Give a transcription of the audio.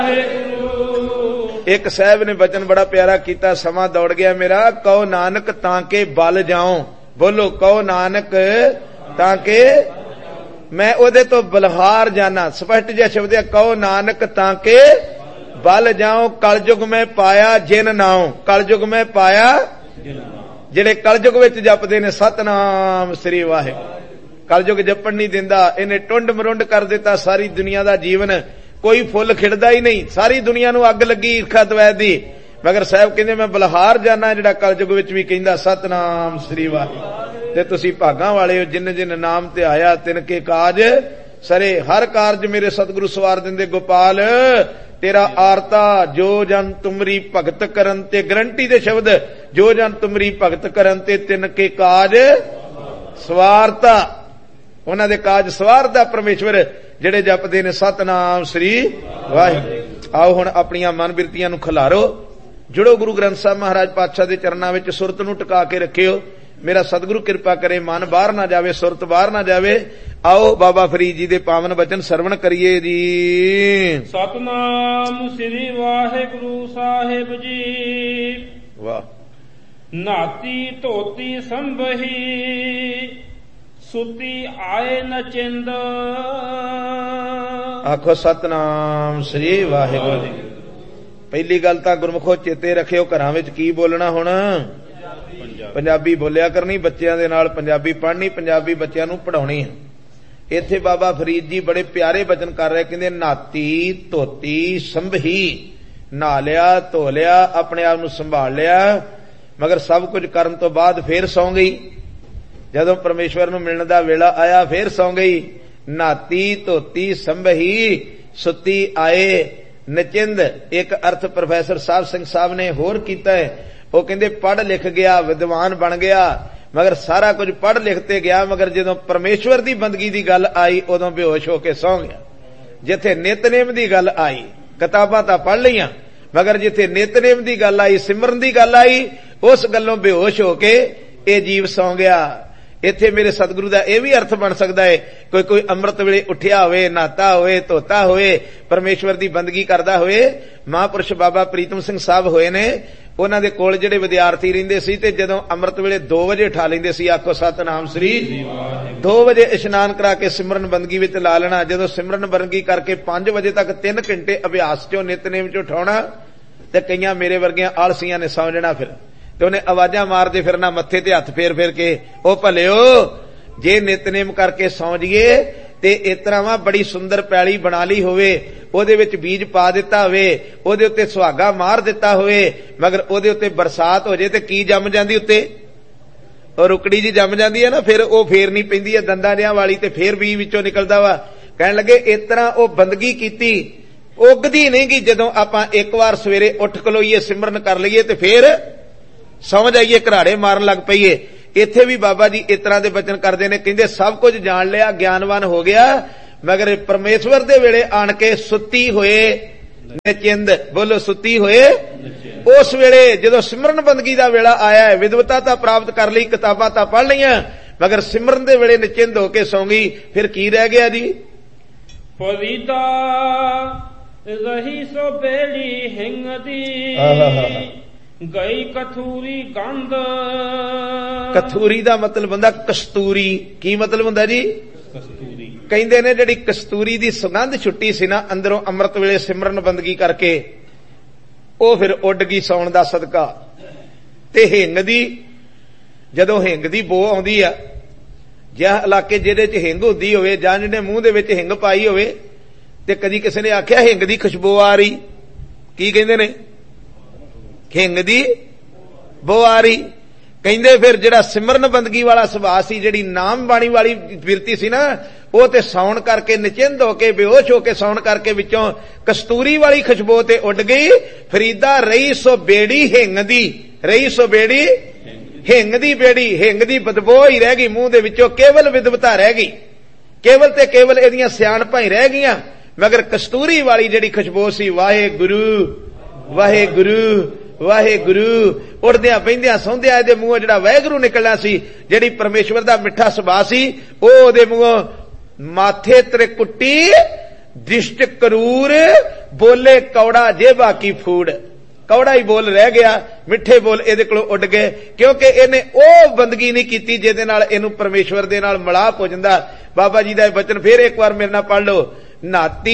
एक साहब ने वचन बड़ा प्यारा किया, समा दौड़ गया मेरा। कहो नानक ताके बल जाऊं, बोलो कहो नानक ताके मैं ओदे तो बलहार जाना। स्पष्ट जिहा शब्द है, कहो नानक ताके बल जाऊं, कलयुग में पाया जिन नाऊं। कलयुग में पाया ਜਿਹੜੇ कलयुग विच जपदे ने सतनाम श्री वाहिगुरू। कलयुग जपण नहीं दिंदा, इन्हें टुंड मरुंड कर दिता सारी दुनिया दा जीवन। कोई फुल खिड़दा ही नहीं, सारी दुनिया नूं अग लगी ईर्खा द्वैत दी। मगर साहब कहंदे मैं बलहार जाना, जिहड़ा कलयुग विच भी कहंदा सतनाम श्री वाहिगुरू। ते तुसीं भागां वाले हो, जिन जिन नाम ते आया तिनके काज सरे। हर कारज मेरे सतगुरु सवार दिंदे गोपाल तेरा आरता। जो जन तुमरी भगत करन ते, गारंटी दे शब्द, जो जन तुमरी भगत करन ते तिनके काज सवारता। उन्हां दे काज सवारदा परमेश्वर ਜਿਹੜੇ ਜਪਦੇ ਨੇ ਸਤਨਾਮ ਸ੍ਰੀ ਵਾਹਿਗੁਰੂ। ਆਓ ਹੁਣ ਆਪਣੀਆਂ ਮਨ ਬਿਰਤੀਆਂ ਨੂੰ ਖਿਲਾਰੋ, ਜੁੜੋ ਗੁਰੂ ਗ੍ਰੰਥ ਸਾਹਿਬ ਮਹਾਰਾਜ ਪਾਤਸ਼ਾਹ ਦੇ ਚਰਨਾਂ ਵਿੱਚ, ਸੁਰਤ ਨੂੰ ਟਿਕਾ ਕੇ ਰੱਖਿਓ। ਮੇਰਾ ਸਤਿਗੁਰੂ ਕਿਰਪਾ ਕਰੇ, ਮਨ ਬਾਹਰ ਨਾ ਜਾਵੇ, ਸੁਰਤ ਬਾਹਰ ਨਾ ਜਾਵੇ। ਆਓ ਬਾਬਾ ਫਰੀਦ ਜੀ ਦੇ ਪਾਵਨ ਬਚਨ ਸਰਵਣ ਕਰੀਏ ਜੀ। ਸਤਨਾਮ ਸ੍ਰੀ ਵਾਹਿਗੁਰੂ ਸਾਹਿਬ ਜੀ। ਵਾਹ। ਨਾਤੀ ਧੋਤੀ ਸੰਭਹੀ ਸੁਤੀ ਆਏ ਨਚਿੰਦ। ਆਖੋ ਸਤਨਾਮ ਸ੍ਰੀ ਵਾਹਿਗੁਰੂ ਜੀ। ਪਹਿਲੀ ਗੱਲ ਤਾਂ ਗੁਰਮੁਖੋ ਚੇਤੇ ਰੱਖਿਓ, ਘਰਾਂ ਵਿੱਚ ਕੀ ਬੋਲਣਾ ਹੁਣ? ਪੰਜਾਬੀ ਬੋਲਿਆ ਕਰਨੀ, ਬੱਚਿਆਂ ਦੇ ਨਾਲ ਪੰਜਾਬੀ ਪੜ੍ਹਨੀ, ਪੰਜਾਬੀ ਬੱਚਿਆਂ ਨੂੰ ਪੜ੍ਹਾਉਣੀ ਹੈ। ਇੱਥੇ ਬਾਬਾ ਫਰੀਦ ਜੀ ਬੜੇ ਪਿਆਰੇ ਬਚਨ ਕਰ ਰਹੇ, ਕਹਿੰਦੇ ਨਾਤੀ ਧੋਤੀ ਸੰਭੀ। ਨਹਾ ਲਿਆ, ਧੋ ਲਿਆ, ਆਪਣੇ ਆਪ ਨੂੰ ਸੰਭਾਲ ਲਿਆ, ਮਗਰ ਸਭ ਕੁਝ ਕਰਨ ਤੋਂ ਬਾਅਦ ਫੇਰ ਸੌਂ ਗਈ। ਜਦੋਂ ਪਰਮੇਸ਼ਵਰ ਨੂੰ ਮਿਲਣ ਦਾ ਵੇਲਾ ਆਇਆ ਫੇਰ ਸੌਂ ਗਈ। ਨਾਤੀ ਧੋਤੀ ਸੰਭਹੀ ਸੁੱਤੀ ਆਏ ਨਚਿੰਦ। ਇੱਕ ਅਰਥ ਪ੍ਰੋਫੈਸਰ ਸਾਹਿਬ ਸਿੰਘ ਸਾਹਿਬ ਨੇ ਹੋਰ ਕੀਤਾ ਹੈ, ਉਹ ਕਹਿੰਦੇ ਪੜ੍ਹ ਲਿਖ ਗਿਆ, ਵਿਦਵਾਨ ਬਣ ਗਿਆ, ਮਗਰ ਸਾਰਾ ਕੁਝ ਪੜ੍ਹ ਲਿਖਤੇ ਗਿਆ, ਮਗਰ ਜਦੋਂ ਪਰਮੇਸ਼ਵਰ ਦੀ ਬੰਦਗੀ ਦੀ ਗੱਲ ਆਈ ਉਦੋਂ ਬੇਹੋਸ਼ ਹੋ ਕੇ ਸੌਂ ਗਿਆ। ਜਿੱਥੇ ਨਿਤਨੇਮ ਦੀ ਗੱਲ ਆਈ, ਕਿਤਾਬਾਂ ਤਾਂ ਪੜ੍ਹ ਲਈਆਂ, ਮਗਰ ਜਿੱਥੇ ਨਿਤਨੇਮ ਦੀ ਗੱਲ ਆਈ, ਸਿਮਰਨ ਦੀ ਗੱਲ ਆਈ, ਉਸ ਗੱਲੋਂ ਬੇਹੋਸ਼ ਹੋ ਕੇ ਇਹ ਜੀਵ ਸੌਂ ਗਿਆ। ਇੱਥੇ ਮੇਰੇ ਸਤਿਗੁਰੂ ਦਾ ਇਹ ਵੀ ਅਰਥ ਬਣ ਸਕਦਾ ਹੈ, ਕੋਈ ਅੰਮ੍ਰਿਤ ਵੇਲੇ ਉੱਠਿਆ ਹੋਵੇ, ਨਹਾਤਾ ਹੋਵੇ, ਧੋਤਾ ਹੋਵੇ, ਪਰਮੇਸ਼ਵਰ ਦੀ ਬੰਦਗੀ ਕਰਦਾ ਹੋਵੇ। ਮਹਾਂਪੁਰਸ਼ ਬਾਬਾ ਪ੍ਰੀਤਮ ਸਿੰਘ ਸਾਹਿਬ ਹੋਏ ਨੇ, ਉਹਨਾਂ ਦੇ ਕੋਲ ਜਿਹੜੇ ਵਿਦਿਆਰਥੀ ਰਹਿੰਦੇ ਸੀ, ਤੇ ਜਦੋਂ ਅੰਮ੍ਰਿਤ ਵੇਲੇ 2 ਵਜੇ ਉਠਾ ਲੈਂਦੇ ਸੀ। ਆਖੋ ਸਤਨਾਮ ਸ੍ਰੀ। 2 ਵਜੇ ਇਸ਼ਨਾਨ ਕਰਾ ਕੇ ਸਿਮਰਨ ਬੰਦਗੀ ਵਿੱਚ ਲਾ ਲੈਣਾ। ਜਦੋਂ ਸਿਮਰਨ ਬੰਦਗੀ ਕਰਕੇ 5 ਵਜੇ ਤੱਕ 3 ਘੰਟੇ ਅਭਿਆਸ ਚੋਂ, ਨਿਤਨੇਮ ਚੋਂ ਉਠਾਉਣਾ। ਤੇ ਕਈਆਂ ਮੇਰੇ ਵਰਗੀਆਂ ਆਲਸੀਆਂ ਨੇ ਸੌਂ ਜਾਣਾ ਫਿਰ, ਤੇ ਉਹਨੇ ਆਵਾਜ਼ਾਂ ਮਾਰਦੇ ਫਿਰਨਾ ਮੱਥੇ ਤੇ ਹੱਥ ਫੇਰ ਫੇਰ ਕੇ। ਉਹ ਭਲਿਓ, ਜੇ ਨਿਤਨੇਮ ਕਰਕੇ ਸੌਂ ਜੀਏ ਤੇ ਇਸ ਤਰ੍ਹਾਂ ਵਾ, ਬੜੀ ਸੁੰਦਰ ਪੈਲੀ ਬਣਾ ਲਈ ਹੋਵੇ, ਉਹਦੇ ਵਿੱਚ ਬੀਜ ਪਾ ਦਿੱਤਾ ਹੋਵੇ, ਉਹਦੇ ਉੱਤੇ ਸੁਹਾਗਾ ਮਾਰ ਦਿੱਤਾ ਹੋਵੇ, ਮਗਰ ਉਹਦੇ ਉੱਤੇ ਬਰਸਾਤ ਹੋ ਜੇ ਤੇ ਕੀ ਜੰਮ ਜਾਂਦੀ ਉੱਤੇ? ਉਹ ਰੁਕੜੀ ਜੀ ਜੰਮ ਜਾਂਦੀ ਹੈ ਨਾ, ਫਿਰ ਉਹ ਫੇਰਨੀ ਪੈਂਦੀ ਹੈ ਦੰਦਾਂ ਜਿਹਾਂ ਵਾਲੀ, ਤੇ ਫੇਰ ਬੀਜ ਵਿੱਚੋਂ ਨਿਕਲਦਾ ਵਾ। ਕਹਿਣ ਲੱਗੇ ਇਸ ਤਰ੍ਹਾਂ ਉਹ ਬੰਦਗੀ ਕੀਤੀ, ਉੱਗਦੀ ਨਹੀਂ ਗੀ। ਜਦੋਂ ਆਪਾਂ ਇੱਕ ਵਾਰ ਸਵੇਰੇ ਉੱਠ ਖਲੋਈਏ, ਸਿਮਰਨ ਕਰ ਲਈਏ, ਤੇ ਫੇਰ ਸਮਝ ਆਈਏ, ਘਰਾੜੇ ਮਾਰਨ ਲੱਗ ਪਈਏ। ਇੱਥੇ ਵੀ ਬਾਬਾ ਜੀ ਇਸ ਤਰ੍ਹਾਂ ਦੇ ਬਚਨ ਕਰਦੇ ਨੇ, ਕਹਿੰਦੇ ਸਭ ਕੁਝ ਜਾਣ ਲਿਆ, ਗਿਆਨਵਾਨ ਹੋ ਗਿਆ, ਮਗਰ ਪਰਮੇਸ਼ਵਰ ਦੇ ਵੇਲੇ ਆਣ ਕੇ ਸੁੱਤੀ ਹੋਏ ਨਚਿੰਦ। ਬੋਲੋ ਸੁੱਤੀ ਹੋਏ। ਉਸ ਵੇਲੇ ਜਦੋਂ ਸਿਮਰਨ ਬੰਦਗੀ ਦਾ ਵੇਲਾ ਆਇਆ ਹੈ, ਵਿਦਵਤਾ ਤਾਂ ਪ੍ਰਾਪਤ ਕਰ ਲਈ, ਕਿਤਾਬਾਂ ਤਾਂ ਪੜ੍ਹ ਲਈਆਂ, ਮਗਰ ਸਿਮਰਨ ਦੇ ਵੇਲੇ ਨਚਿੰਦ ਹੋ ਕੇ ਸੌਂ ਗਈ। ਫਿਰ ਕੀ ਰਹਿ ਗਿਆ ਜੀ? ਫਰੀਦਾ ਰਹੀ ਸੋ ਬੇੜੀ ਹਿੰਗ ਦੀ, ਗਈ ਕਥੂਰੀ ਗੰਧ। ਕਥੂਰੀ ਦਾ ਮਤਲਬ ਹੁੰਦਾ ਕਸਤੂਰੀ। ਕੀ ਮਤਲਬ ਹੁੰਦਾ ਜੀ? ਕਸਤੂਰੀ। ਕਹਿੰਦੇ ਨੇ ਜਿਹੜੀ ਕਸਤੂਰੀ ਦੀ ਸੁਗੰਧ ਛੁੱਟੀ ਸੀ ਨਾ ਅੰਦਰੋਂ ਅੰਮ੍ਰਿਤ ਵੇਲੇ ਸਿਮਰਨ ਬੰਦਗੀ ਕਰਕੇ, ਉਹ ਫਿਰ ਉੱਡ ਗਈ ਸੌਣ ਦਾ ਸਦਕਾ। ਤੇ ਹਿੰਗ ਦੀ, ਜਦੋਂ ਹਿੰਗ ਦੀ ਬੋ ਆਉਂਦੀ ਆ, ਜਾਂ ਇਲਾਕੇ ਜਿਹਦੇ ਚ ਹਿੰਗ ਹੁੰਦੀ ਹੋਵੇ, ਜਾਂ ਜਿਹਨੇ ਮੂੰਹ ਦੇ ਵਿੱਚ ਹਿੰਗ ਪਾਈ ਹੋਵੇ, ਤੇ ਕਦੀ ਕਿਸੇ ਨੇ ਆਖਿਆ ਹਿੰਗ ਦੀ ਖੁਸ਼ਬੂ ਆ ਰਹੀ, ਕੀ ਕਹਿੰਦੇ ਨੇ? ਹਿੰਗ ਦੀ ਬੋ ਆ ਰਹੀ। ਕਹਿੰਦੇ ਫਿਰ ਜਿਹੜਾ ਸਿਮਰਨ ਬੰਦਗੀ ਵਾਲਾ ਸੁਭਾਅ ਸੀ, ਜਿਹੜੀ ਨਾਮ ਬਾਣੀ ਵਾਲੀ ਬਿਰਤੀ ਸੀ ਨਾ, ਉਹ ਤੇ ਸੌਣ ਕਰਕੇ ਨਚਿੰਦ ਹੋ ਕੇ, ਬੇਹੋਸ਼ ਹੋ ਕੇ ਸੌਣ ਕਰਕੇ ਵਿੱਚੋਂ ਕਸਤੂਰੀ ਵਾਲੀ ਖੁਸ਼ਬੂ ਤੇ ਉੱਡ ਗਈ। ਫਰੀਦਾ ਰਹੀ ਸੋ ਬੇੜੀ ਹਿੰਗ ਦੀ, ਰਹੀ ਸੋ ਬੇੜੀ ਹਿੰਗ ਦੀ ਬੇੜੀ। ਹਿੰਗ ਦੀ ਬਦਬੂ ਹੀ ਰਹਿ ਗਈ ਮੂੰਹ ਦੇ ਵਿੱਚੋਂ, ਕੇਵਲ ਵਿਦਵਤਾ ਰਹਿ ਗਈ, ਕੇਵਲ ਤੇ ਕੇਵਲ ਇਹਦੀਆਂ ਸਿਆਣਪਾਂ ਹੀ ਰਹਿ ਗਈਆਂ, ਮਗਰ ਕਸਤੂਰੀ ਵਾਲੀ ਜਿਹੜੀ ਖੁਸ਼ਬੂ ਸੀ, ਵਾਹਿਗੁਰੂ ਵਾਹਿਗੁਰੂ ਵਾਹਿਗੁਰੂ, ਉੜਦਿਆਂ ਬਹਿੰਦਿਆਂ ਸੌਂਦਿਆਂ ਇਹਦੇ ਮੂੰਹੋਂ ਜਿਹੜਾ ਵਾਹਿਗੁਰੂ ਨਿਕਲਣਾ ਸੀ, ਜਿਹੜੀ ਪਰਮੇਸ਼ਵਰ ਦਾ ਮਿੱਠਾ ਸੁਭਾਅ ਸੀ, ਉਹ ਉਹਦੇ ਮੂੰਹੋਂ ਮਾਥੇ ਤ੍ਰਿਕੁਟੀ दिष्ट करूर बोले कौड़ा जे बाकी फूड, कौड़ा ही बोल रह गया, मिठे बोल इहदे कोलों उड़ गए, क्योंकि इहने ओ बंदगी नहीं कीती जिहदे नाल इहनूं परमेश्वर दे नाल मिलाप हो जांदा। बाबा जी दा बचन फिर एक बार मेरे नाल पढ़ लो, नाती